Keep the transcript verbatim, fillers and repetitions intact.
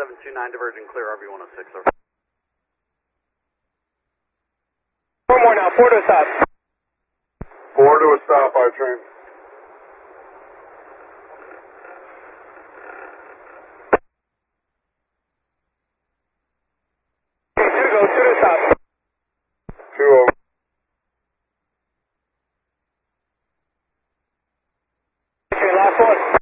seven two nine, diverging clear R V one oh six, over. Four more now, four to a stop. Four to a stop, I train. Okay, two to go, two to a stop. Two over. Okay, last one.